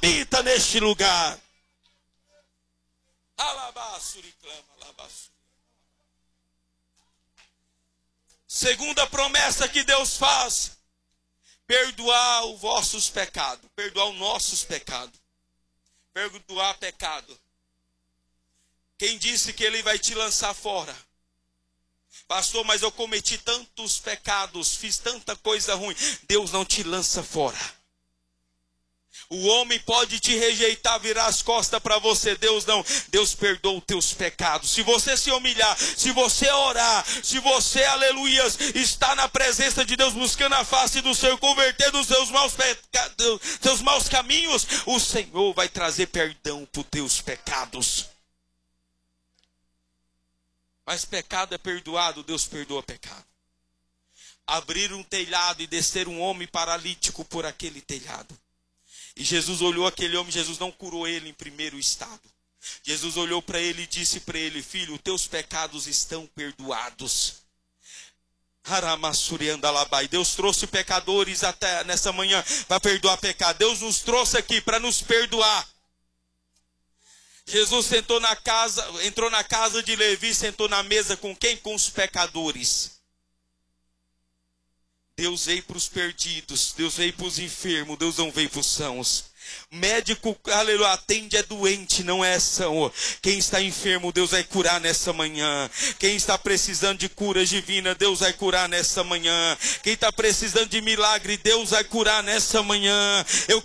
habita neste lugar. Alabassuri clama, alabassuri. Segunda promessa que Deus faz: perdoar os vossos pecados, perdoar os nossos pecados, perdoar pecado. Quem disse que ele vai te lançar fora? Pastor, mas eu cometi tantos pecados, fiz tanta coisa ruim. Deus não te lança fora. O homem pode te rejeitar, virar as costas para você. Deus não. Deus perdoa os teus pecados. Se você se humilhar, se você orar, se você, aleluias, está na presença de Deus, buscando a face do Senhor, converter dos seus maus pecados, seus maus caminhos, o Senhor vai trazer perdão para os teus pecados. Mas pecado é perdoado, Deus perdoa pecado. Abrir um telhado e descer um homem paralítico por aquele telhado. E Jesus olhou aquele homem, Jesus não curou ele em primeiro estado. Jesus olhou para ele e disse para ele: filho, teus pecados estão perdoados. Deus trouxe pecadores até nessa manhã para perdoar pecado. Deus nos trouxe aqui para nos perdoar. Jesus entrou na casa de Levi, sentou na mesa com quem? Com os pecadores. Deus veio para os perdidos, Deus veio para os enfermos, Deus não veio para os sãos. Médico, aleluia, atende é doente, não é são. Quem está enfermo, Deus vai curar nessa manhã. Quem está precisando de cura divina, Deus vai curar nessa manhã. Quem está precisando de milagre, Deus vai curar nessa manhã. Eu